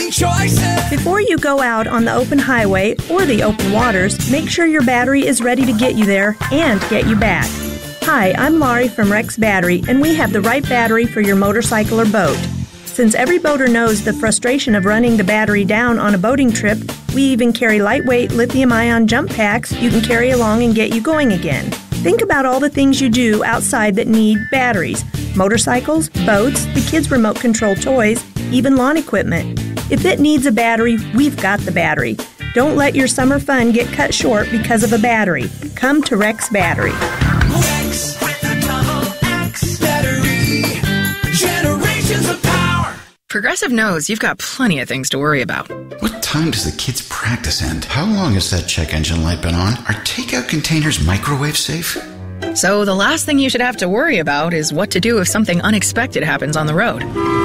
Many choices. Before you go out on the open highway or the open waters, make sure your battery is ready to get you there and get you back. Hi, I'm Laurie from Rex Battery, and we have the right battery for your motorcycle or boat. Since every boater knows the frustration of running the battery down on a boating trip, we even carry lightweight lithium-ion jump packs you can carry along and get you going again. Think about all the things you do outside that need batteries. Motorcycles, boats, the kids' remote control toys, even lawn equipment. If it needs a battery, we've got the battery. Don't let your summer fun get cut short because of a battery. Come to Rex Battery. Rex with a double X battery. Generations of power. Progressive knows you've got plenty of things to worry about. What time does the kids' practice end? How long has that check engine light been on? Are takeout containers microwave safe? So the last thing you should have to worry about is what to do if something unexpected happens on the road.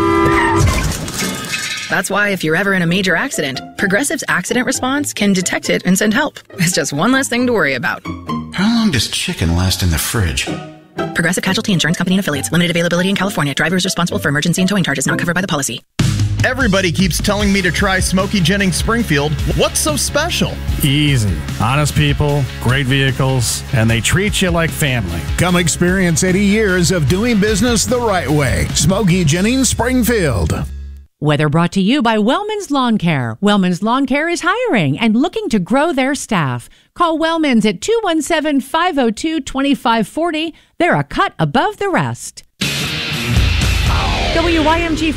That's why if you're ever in a major accident, Progressive's accident response can detect it and send help. It's just one less thing to worry about. How long does chicken last in the fridge? Progressive Casualty Insurance Company and Affiliates. Limited availability in California. Driver is responsible for emergency and towing charges not covered by the policy. Everybody keeps telling me to try Smokey Jennings Springfield. What's so special? Easy. Honest people, great vehicles, and they treat you like family. Come experience 80 years of doing business the right way. Smokey Jennings Springfield. Weather brought to you by Wellman's Lawn Care. Wellman's Lawn Care is hiring and looking to grow their staff. Call Wellman's at 217-502-2540. They're a cut above the rest. WYMG